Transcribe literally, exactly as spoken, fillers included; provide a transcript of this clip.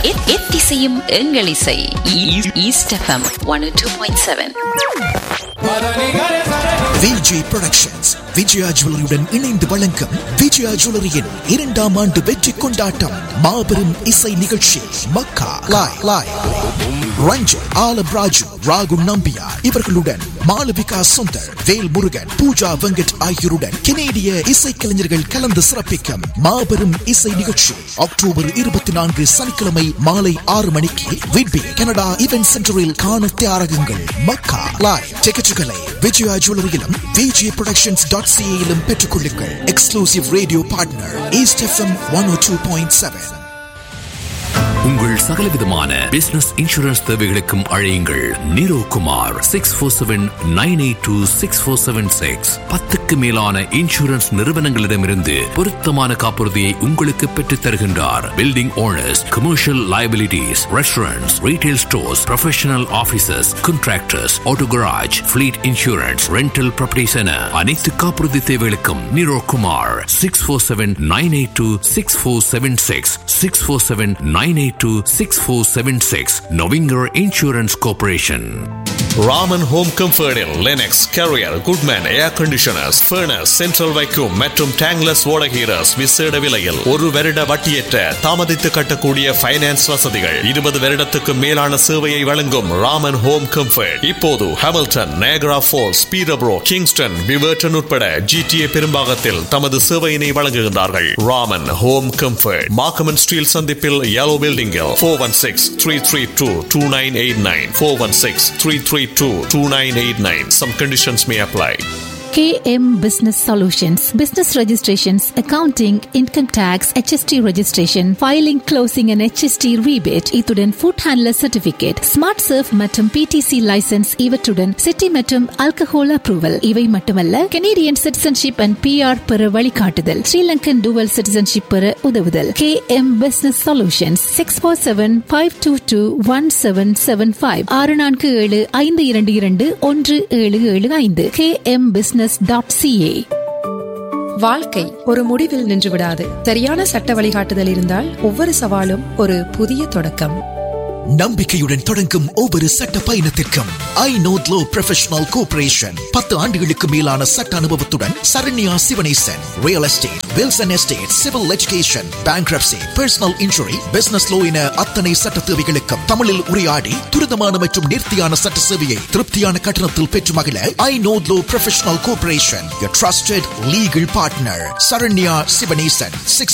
எத்திசையும் எங்கள் இசை. East FM one oh two point seven. Vijay productions Vijaya ஜுவல்லரியுடன் இணைந்து வழங்கும் விஜயா ஜுவல்லரியின் இரண்டாம் ஆண்டு வெற்றி கொண்டாட்டம் மாபெரும் இசை நிகழ்ச்சி மக்கா லாய் லாய் ரஞ்சன் ஆலம் ராஜு ராகு நம்பியா இவர்களுடன் மாளவிகா சுந்தர் வேல் முருகன் பூஜா வெங்கட் ஆகியோருடன் கனேடிய இசைக்கலைஞர்கள் கலந்து சிறப்பிக்கும் மாபெரும் இசை நிகழ்ச்சி அக்டோபர் இருபத்தி நான்கு சனிக்கிழமை மாலை ஆறு மணிக்கு விட்பி கனடா இவென்ட் சென்டரில் காண தயாராகுங்கள். மக்கா லாய் டிக்கெட்டுகளை விஜயா ஜுவல்லரியிலும் விஜய் புரொடக்ஷன்ஸ் டாட் சிஏயிலும் பெற்றுக் கொள்ளுங்கள். Exclusive radio partner east FM one oh two point seven. உங்கள் சகலவிதமான பிசினஸ் இன்சூரன்ஸ் தேவைகளுக்கும் அழையுங்கள் நீரோ Kumar six four seven nine eight two six four seven six. பத்துக்கு மேலான இன்சூரன்ஸ் நிறுவனங்களிடமிருந்து பொருத்தமான காப்புறுதியை உங்களுக்கு பெற்றுத் தருகின்றார். Building owners, commercial liabilities, restaurants, retail stores, professional offices, contractors, auto garage, fleet insurance, rental properties என அனைத்து காப்புறுதி தேவைகளுக்கும் நீரோ Kumar six four seven nine eight two six four seven six six four seven nine eight two six four seven six. Novinger Insurance Corporation. Raman home கம்ஃபர்டில் Linux, carrier, Goodman ஏர் conditioners, furnace, central vacuum மற்றும் tankless ஓடகீரஸ் விசேட விலையில் ஒரு வருட வட்டியற்ற தாமதித்து கட்டக்கூடிய finance வசதிகள். இருபது வருடத்துக்கு மேலான சேவையை வழங்கும் ராமன் ஹோம் கம்ஃபர்ட் இப்போது ஹாமில்டன், நயகரா ஃபால்ஸ், பீரப்ரோ, கிங்ஸ்டன், விவர்டன் உட்பட ஜிடிஏ பெரும்பாகத்தில் தமது சேவையினை வழங்குகின்றார்கள். ராமன் ஹோம் கம்ஃபர்ட் மார்க்கமன் ஸ்டீல் சந்திப்பில் yellow பில்டிங்கில் four one six three three two two nine eight nine four one six three three two two nine eight nine. Some conditions may apply. K M Business Solutions, business registrations, accounting, income tax, H S T registration, filing, closing and H S T rebate, இத்துடன் food handler certificate, smart surf மற்றும் P T C license இவற்றுடன் city மற்றும் alcohol approval. இவை மட்டுமல்ல, Canadian citizenship and P R பெற வழிகாட்டுதல், Sri Lankan dual citizenship பெற உதவுதல். K M Business Solutions six four seven five two two one seven seven five ஆறு நான்கு ஏழு ஐந்து இரண்டு இரண்டு ஒன்று ஏழு ஏழு ஐந்து. K M Business வாழ்க்கை ஒரு முடிவில் நின்றுவிடாது. சரியான சட்ட வழிகாட்டுதல் இருந்தால் ஒவ்வொரு சவாலும் ஒரு புதிய தொடக்கம். நம்பிக்கையுடன் தொடங்கும் ஒவ்வொரு சட்ட பயணத்திற்கும் ஐ நோட் லோ ப்ரொஃபஷனல் கோஆபரேஷன் பத்து ஆண்டுகளுக்கு மேலான சட்ட அனுபவத்துடன் Saranya Sivanesan real estate, Wilson estate, civil education, bankruptcy, personal injury, business low என அத்தனை சட்ட தேவைகளுக்கும் தமிழில் உரையாடி துரிதமான மற்றும் நேர்த்தியான சட்ட சேவையை திருப்தியான கட்டணத்தில் பெற்று மகிழ ஐ note low professional cooperation, your trusted legal partner Saranya Sivanesan. Six